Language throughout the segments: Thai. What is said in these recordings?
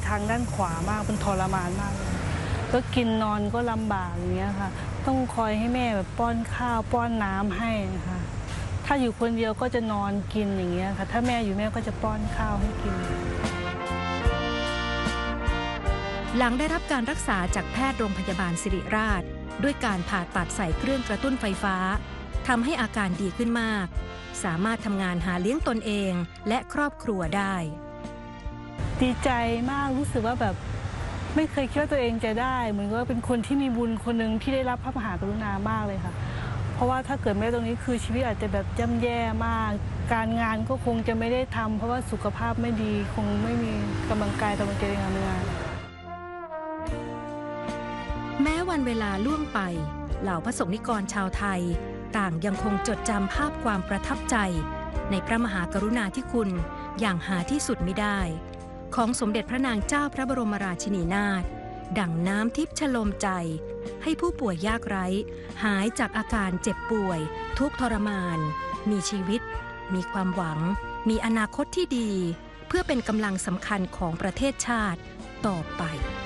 ทางด้านขวามากเป็นทรมานมากเลยก็กินนอนก็ลำบากอย่างเงี้ยค่ะต้องคอยให้แม่แบบป้อนข้าวป้อนน้ำให้ค่ะถ้าอยู่คนเดียวก็จะนอนกินอย่างเงี้ยค่ะถ้าแม่อยู่แม่ก็จะป้อนข้าวให้กินหลังได้รับการรักษาจากแพทย์โรงพยาบาลศิริราชด้วยการผ่าตัดใส่เครื่องกระตุ้นไฟฟ้าทำให้อาการดีขึ้นมากสามารถทำงานหาเลี้ยงตนเองและครอบครัวได้ดีใจมากรู้สึกว่าแบบไม่เคยคิดว่าตัวเองจะได้เหมือนว่าเป็นคนที่มีบุญคนหนึ่งที่ได้รับพระมหากรุณามากเลยค่ะเพราะว่าถ้าเกิดไม่ตรงนี้คือชีวิตอาจจะแบบย่ำแย่มากการงานก็คงจะไม่ได้ทำเพราะว่าสุขภาพไม่ดีคงไม่มีกำลังกายกำลังใจในการทำงานแม้วันเวลาล่วงไปเหล่าพระสงฆ์นิกรชาวไทยต่างยังคงจดจำภาพความประทับใจในพระมหากรุณาธิคุณอย่างหาที่สุดมิได้ของสมเด็จพระนางเจ้าพระบรมราชินีนาถดั่งน้ำทิพย์ชโลมใจให้ผู้ป่วยยากไร้หายจากอาการเจ็บป่วยทุกข์ทรมานมีชีวิตมีความหวังมีอนาคตที่ดีเพื่อเป็นกำลังสำคัญของประเทศชาติต่อไป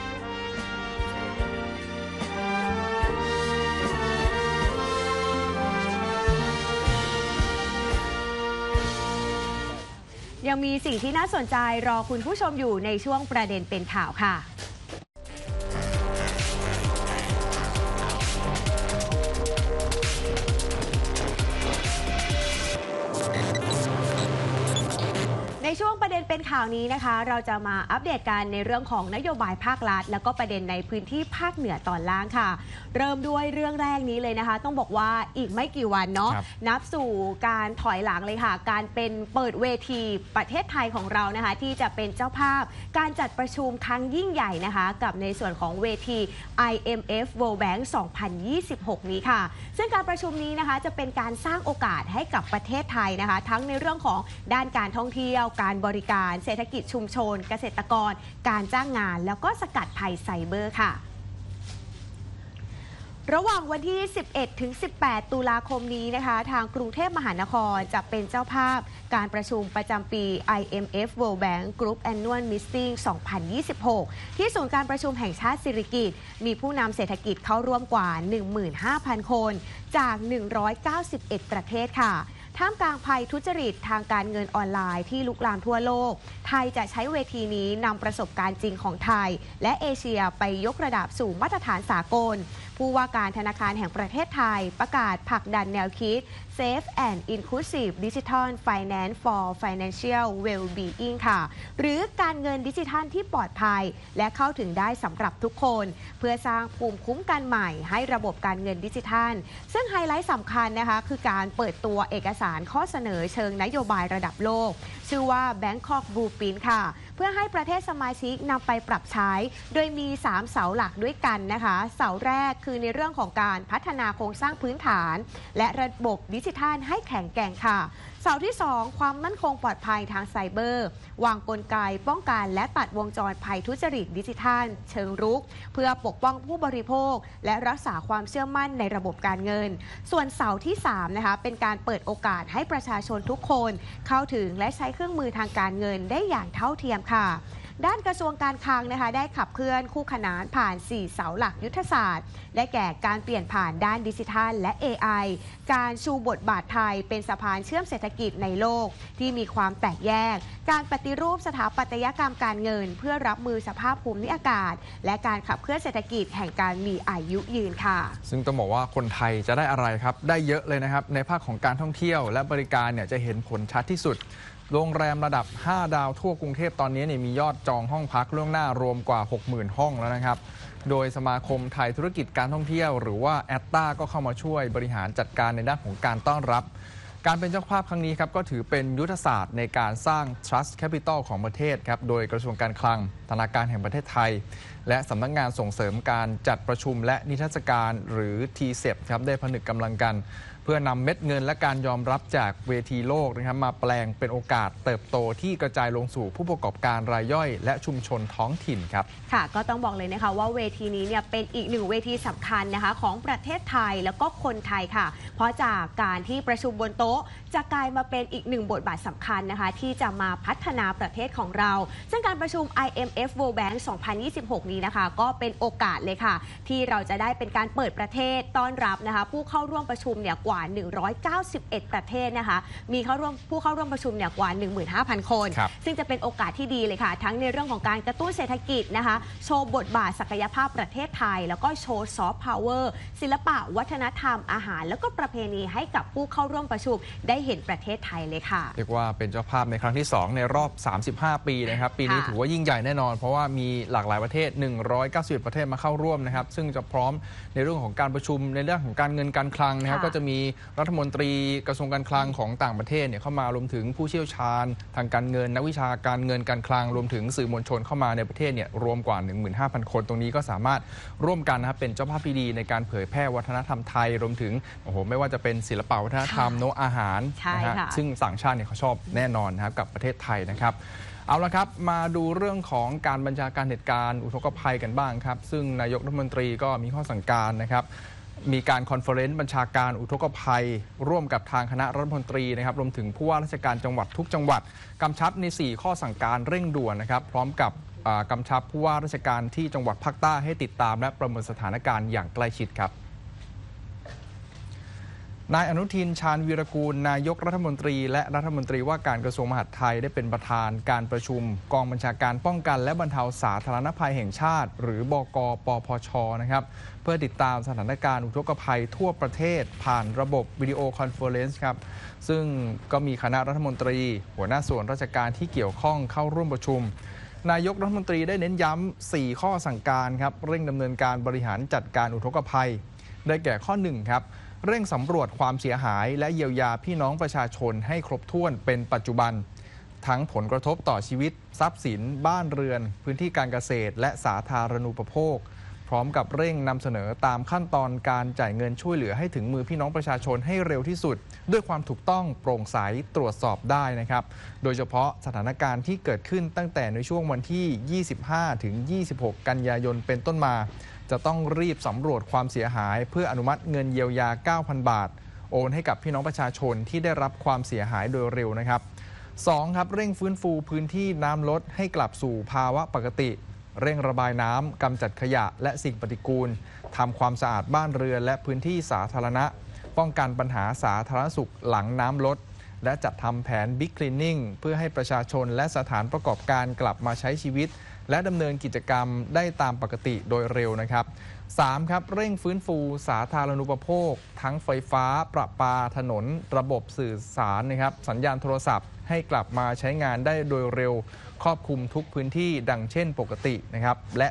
ยังมีสิ่งที่น่าสนใจรอคุณผู้ชมอยู่ในช่วงประเด็นเป็นข่าวค่ะในช่วงประเด็นเป็นข่าวนี้นะคะเราจะมาอัปเดตกันในเรื่องของนโยบายภาครัฐแล้วก็ประเด็นในพื้นที่ภาคเหนือตอนล่างค่ะเริ่มด้วยเรื่องแรกนี้เลยนะคะต้องบอกว่าอีกไม่กี่วันเนาะนับสู่การถอยหลังเลยค่ะการเป็นเปิดเวทีประเทศไทยของเรานะคะที่จะเป็นเจ้าภาพการจัดประชุมครั้งยิ่งใหญ่นะคะกับในส่วนของเวที IMF World Bank 2026 นี้ค่ะซึ่งการประชุมนี้นะคะจะเป็นการสร้างโอกาสให้กับประเทศไทยนะคะทั้งในเรื่องของด้านการท่องเที่ยวการบริการเศรษฐกิจชุมชนเกษตรกรการจ้างงานแล้วก็สกัดภัยไซเบอร์ค่ะระหว่างวันที่ 11 ถึง 18 ตุลาคมนี้นะคะทางกรุงเทพมหานครจะเป็นเจ้าภาพการประชุมประจำปี IMF World Bank Group Annual Meeting 2026 ที่ศูนย์การประชุมแห่งชาติสิริกิติ์มีผู้นำเศรษฐกิจเข้าร่วมกว่า 15,000 คนจาก 191 ประเทศค่ะท่ามกลางภัยทุจริตทางการเงินออนไลน์ที่ลุกลามทั่วโลกไทยจะใช้เวทีนี้นำประสบการณ์จริงของไทยและเอเชียไปยกระดับสู่มาตรฐานสากลผู้ว่าการธนาคารแห่งประเทศไทยประกาศผลักดันแนวคิด Safe and Inclusive Digital Finance for Financial Well-being ค่ะหรือการเงินดิจิทัลที่ปลอดภัยและเข้าถึงได้สำหรับทุกคนเพื่อสร้างภูมิคุ้มกันใหม่ให้ระบบการเงินดิจิทัลซึ่งไฮไลท์สำคัญนะคะคือการเปิดตัวเอกสารข้อเสนอเชิงนโยบายระดับโลกชื่อว่า Bangkok Blueprint ค่ะเพื่อให้ประเทศสมาชิกนำไปปรับใช้โดยมี3เสาหลักด้วยกันนะคะเสาแรกคือในเรื่องของการพัฒนาโครงสร้างพื้นฐานและระบบดิจิทัลให้แข็งแกร่งค่ะเสาที่2ความมั่นคงปลอดภัยทางไซเบอร์วางกลไกป้องกันและตัดวงจรภัยทุจริตดิจิทัลเชิงรุกเพื่อปกป้องผู้บริโภคและรักษาความเชื่อมั่นในระบบการเงินส่วนเสาที่3นะคะเป็นการเปิดโอกาสให้ประชาชนทุกคนเข้าถึงและใช้เครื่องมือทางการเงินได้อย่างเท่าเทียมค่ะด้านกระทรวงการคลังนะคะได้ขับเคลื่อนคู่ขนานผ่าน4เสาหลักยุทธศาสตร์ได้แก่การเปลี่ยนผ่านด้านดิจิทัลและ AI การชูบทบาทไทยเป็นสะพานเชื่อมเศรษฐกิจในโลกที่มีความแตกแยกการปฏิรูปสถาปัตยกรรมการเงินเพื่อรับมือสภาพภูมิอากาศและการขับเคลื่อนเศรษฐกิจแห่งการมีอายุยืนค่ะซึ่งต้องบอกว่าคนไทยจะได้อะไรครับได้เยอะเลยนะครับในภาคของการท่องเที่ยวและบริการเนี่ยจะเห็นผลชัดที่สุดโรงแรมระดับ5ดาวทั่วกรุงเทพตอนนี้มียอดจองห้องพักล่วงหน้ารวมกว่า 60,000 ห้องแล้วนะครับโดยสมาคมไทยธุรกิจการท่องเที่ยวหรือว่าแอตตาก็เข้ามาช่วยบริหารจัดการในด้านของการต้อนรับการเป็นเจ้าภาพครั้งนี้ครับก็ถือเป็นยุทธศาสตร์ในการสร้าง Trust Capital ของประเทศครับโดยกระทรวงการคลังธนาคารแห่งประเทศไทยและสำนักงานส่งเสริมการจัดประชุมและนิทรรศการหรือ TCEP ครับได้ผนึกกำลังกันเพื่อนำเม็ดเงินและการยอมรับจากเวทีโลกนะครับมาแปลงเป็นโอกาสเติบโตที่กระจายลงสู่ผู้ประกอบการรายย่อยและชุมชนท้องถิ่นครับค่ะก็ต้องบอกเลยนะคะว่าเวทีนี้เนี่ยเป็นอีกหนึ่งเวทีสำคัญนะคะของประเทศไทยแล้วก็คนไทยค่ะเพราะจากการที่ประชุมบนโต๊ะจะกลายมาเป็นอีกหนึ่งบทบาทสำคัญนะคะที่จะมาพัฒนาประเทศของเราซึ่งการประชุม IMF World Bank 2026 นี้นะคะก็เป็นโอกาสเลยค่ะที่เราจะได้เป็นการเปิดประเทศต้อนรับนะคะผู้เข้าร่วมประชุมเนี่ยกว่า191 ประเทศนะคะมีผู้เข้าร่วมประชุมเนี่ยกว่า 15,000 คนซึ่งจะเป็นโอกาสที่ดีเลยค่ะทั้งในเรื่องของการกระตุ้นเศรษฐกิจนะคะโชว์บทบาทศักยภาพประเทศไทยแล้วก็โชว์ซอฟต์พาวเวอร์ศิลปะวัฒนธรรมอาหารแล้วก็ประเพณีให้กับผู้เข้าร่วมประชุมได้เห็นประเทศไทยเลยค่ะเรียกว่าเป็นเจ้าภาพในครั้งที่2ในรอบ35 ปีนะครับปีนี้ถือว่ายิ่งใหญ่แน่นอนเพราะว่ามีหลากหลายประเทศ191ประเทศมาเข้าร่วมนะครับซึ่งจะพร้อมในเรื่องของการประชุมในเรื่องของการเงินการคลังนะครับก็จะมีรัฐมนตรีกระทรวงการคลังของต่างประเทศเนี่ยเข้ามารวมถึงผู้เชี่ยวชาญทางการเงินนักวิชาการเงินการคลังรวมถึงสื่อมวลชนเข้ามาในประเทศเนี่ยรวมกว่า 15,000 คนตรงนี้ก็สามารถร่วมกันนะครับเป็นเจ้าภาพที่ดีในการเผยแพร่วัฒนธรรมไทยรวมถึงไม่ว่าจะเป็นศิลปะวัฒนธรรมโน้อาหารนะฮะซึ่งต่างชาติเนี่ยเขาชอบแน่นอนนะครับกับประเทศไทยนะครับเอาละครับมาดูเรื่องของการบัญชาการเหตุการณ์อุทกภัยกันบ้างครับซึ่งนายกรัฐมนตรีก็มีข้อสั่งการนะครับมีการคอนเฟอเรนซ์บัญชาการอุทกภัยร่วมกับทางคณะรัฐมนตรีนะครับรวมถึงผู้ว่าราชการจังหวัดทุกจังหวัดกำชับใน4ข้อสั่งการเร่งด่วนนะครับพร้อมกับกำชับผู้ว่าราชการที่จังหวัดภาคใต้ให้ติดตามและประเมินสถานการณ์อย่างใกล้ชิดครับนายอนุทินชาญวีรกูลนายกรัฐมนตรีและรัฐมนตรีว่าการกระทรวงมหาดไทยได้เป็นประธานการประชุมกองบัญชาการป้องกันและบรรเทาสาธารณภัยแห่งชาติหรือบก.ปพช.นะครับเพื่อติดตามสถานการณ์อุทกภัยทั่วประเทศผ่านระบบวิดีโอคอนเฟอเรนซ์ครับซึ่งก็มีคณะรัฐมนตรีหัวหน้าส่วนราชการที่เกี่ยวข้องเข้าร่วมประชุมนายกรัฐมนตรีได้เน้นย้ำ4ข้อสั่งการครับเร่งดำเนินการบริหารจัดการอุทกภัยได้แก่ข้อ1ครับเร่งสำรวจความเสียหายและเยียวยาพี่น้องประชาชนให้ครบถ้วนเป็นปัจจุบันทั้งผลกระทบต่อชีวิตทรัพย์สินบ้านเรือนพื้นที่การเกษตรและสาธารณูปโภคพร้อมกับเร่งนำเสนอตามขั้นตอนการจ่ายเงินช่วยเหลือให้ถึงมือพี่น้องประชาชนให้เร็วที่สุดด้วยความถูกต้องโปร่งใสตรวจสอบได้นะครับโดยเฉพาะสถานการณ์ที่เกิดขึ้นตั้งแต่ในช่วงวันที่ 25 ถึง 26 กันยายนเป็นต้นมาจะต้องรีบสำรวจความเสียหายเพื่ออนุมัติเงินเยียวยา 9,000 บาทโอนให้กับพี่น้องประชาชนที่ได้รับความเสียหายโดยเร็วนะครับ 2. ครับเร่งฟื้นฟูพื้นที่น้ำลดให้กลับสู่ภาวะปกติเร่งระบายน้ำกำจัดขยะและสิ่งปฏิกูลทำความสะอาดบ้านเรือนและพื้นที่สาธารณะป้องกันปัญหาสาธารณสุขหลังน้ำลดและจัดทำแผน Big Cleaning เพื่อให้ประชาชนและสถานประกอบการกลับมาใช้ชีวิตและดำเนินกิจกรรมได้ตามปกติโดยเร็วนะครับ 3. ครับเร่งฟื้นฟูสาธารณูปโภคทั้งไฟฟ้าประปาถนนระบบสื่อสารนะครับสัญญาณโทรศัพท์ให้กลับมาใช้งานได้โดยเร็วครอบคลุมทุกพื้นที่ดังเช่นปกตินะครับและ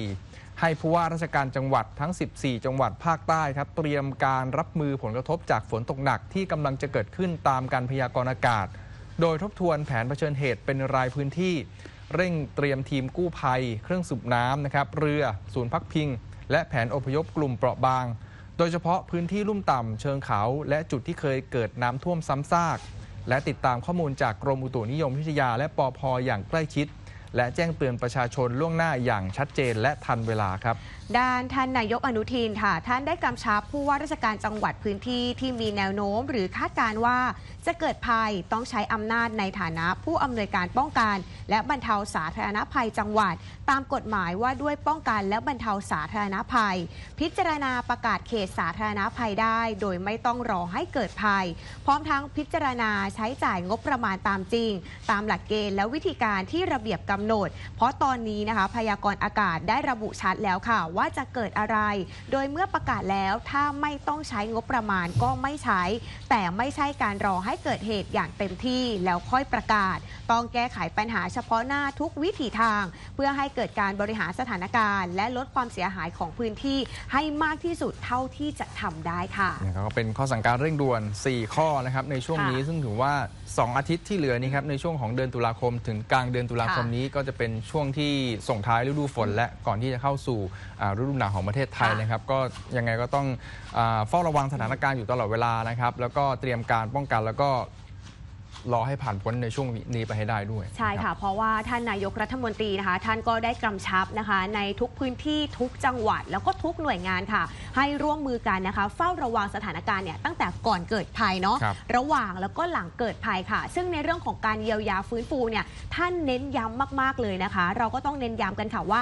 4. ให้ผู้ว่าราชการจังหวัดทั้ง 14 จังหวัดภาคใต้ครับเตรียมการรับมือผลกระทบจากฝนตกหนักที่กำลังจะเกิดขึ้นตามการพยากรณ์อากาศโดยทบทวนแผนเผชิญเหตุเป็นรายพื้นที่เร่งเตรียมทีมกู้ภัยเครื่องสูบน้ำนะครับเรือศูนย์พักพิงและแผนอพยพกลุ่มเปราะบางโดยเฉพาะพื้นที่ลุ่มต่ำเชิงเขาและจุดที่เคยเกิดน้ำท่วมซ้ำซากและติดตามข้อมูลจากกรมอุตุนิยมวิทยาและปภ.อย่างใกล้ชิดและแจ้งเตือนประชาชนล่วงหน้าอย่างชัดเจนและทันเวลาครับด้านท่านนายกอนุทินค่ะท่านได้กำชับผู้ว่าราชการจังหวัดพื้นที่ที่มีแนวโน้มหรือคาดการณ์ว่าจะเกิดภัยต้องใช้อำนาจในฐานะผู้อำนวยการป้องกันและบรรเทาสาธารณภัยจังหวัดตามกฎหมายว่าด้วยป้องกันและบรรเทาสาธารณภัยพิจารณาประกาศเขตสาธารณภัยได้โดยไม่ต้องรอให้เกิดภัยพร้อมทั้งพิจารณาใช้จ่ายงบประมาณตามจริงตามหลักเกณฑ์และวิธีการที่ระเบียบกำหนดเพราะตอนนี้นะคะพยากรณ์อากาศได้ระบุชัดแล้วค่ะว่าจะเกิดอะไรโดยเมื่อประกาศแล้วถ้าไม่ต้องใช้งบประมาณก็ไม่ใช้แต่ไม่ใช่การรอให้เกิดเหตุอย่างเต็มที่แล้วค่อยประกาศต้องแก้ไขปัญหาเฉพาะหน้าทุกวิถีทางเพื่อให้เกิดการบริหารสถานการณ์และลดความเสียหายของพื้นที่ให้มากที่สุดเท่าที่จะทำได้ค่ะนี่ก็เป็นข้อสั่งการเร่งด่วน4ข้อนะครับในช่วงนี้ซึ่งถือว่า2 อาทิตย์ที่เหลือนี้ครับในช่วงของเดือนตุลาคมถึงกลางเดือนตุลาคมนี้ก็จะเป็นช่วงที่ส่งท้ายฤดูฝนและก่อนที่จะเข้าสู่ฤดูหนาวของประเทศไทยนะครับก็ยังไงก็ต้องเฝ้าระวังสถานการณ์อยู่ตลอดเวลานะครับแล้วก็เตรียมการป้องกันแล้วก็รอให้ผ่านพ้นในช่วงนี้ไปให้ได้ด้วยใช่ค่ะเพราะว่าท่านนายกรัฐมนตรีนะคะท่านก็ได้กำชับนะคะในทุกพื้นที่ทุกจังหวัดแล้วก็ทุกหน่วยงานค่ะให้ร่วมมือกันนะคะเฝ้าระวังสถานการณ์เนี่ยตั้งแต่ก่อนเกิดภัยเนาะระหว่างแล้วก็หลังเกิดภัยค่ะซึ่งในเรื่องของการเยียวยาฟื้นฟูเนี่ยท่านเน้นย้ำมากๆเลยนะคะเราก็ต้องเน้นย้ำกันค่ะว่า